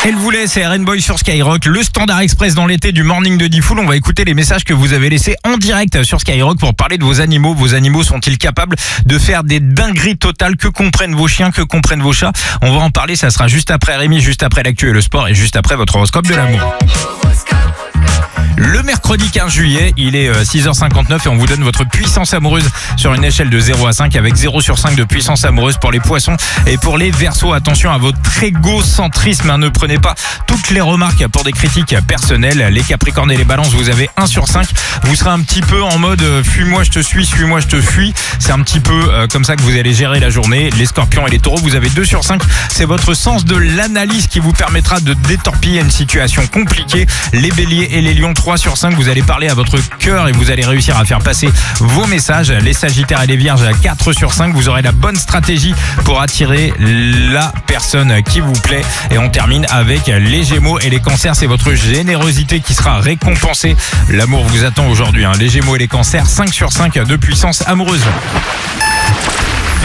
Elle voulait, c'est Rainbow sur Skyrock, le standard express dans l'été du morning de Diffoul. On va écouter les messages que vous avez laissés en direct sur Skyrock pour parler de vos animaux. Vos animaux sont-ils capables de faire des dingueries totales? Que comprennent vos chiens? Que comprennent vos chats? On va en parler, ça sera juste après Rémi, juste après l'actu et le sport et juste après votre horoscope de l'amour. Le mercredi 15 juillet, il est 6h59 et on vous donne votre puissance amoureuse sur une échelle de 0 à 5 avec 0 sur 5 de puissance amoureuse pour les poissons et pour les Verseaux. Attention à votre égocentrisme, ne prenez pas toutes les remarques pour des critiques personnelles. Les Capricornes et les Balances, vous avez 1 sur 5. Vous serez un petit peu en mode fuis-moi je te suis, suis-moi je te fuis. C'est un petit peu comme ça que vous allez gérer la journée. Les Scorpions et les Taureaux, vous avez 2 sur 5. C'est votre sens de l'analyse qui vous permettra de détorpiller une situation compliquée. Les Béliers et les Lions, 3 sur 5, vous allez parler à votre cœur et vous allez réussir à faire passer vos messages. Les Sagittaires et les Vierges, 4 sur 5, vous aurez la bonne stratégie pour attirer la personne qui vous plaît. Et on termine avec les Gémeaux et les Cancers, c'est votre générosité qui sera récompensée. L'amour vous attend aujourd'hui, les Gémeaux et les Cancers, 5 sur 5 de puissance amoureuse.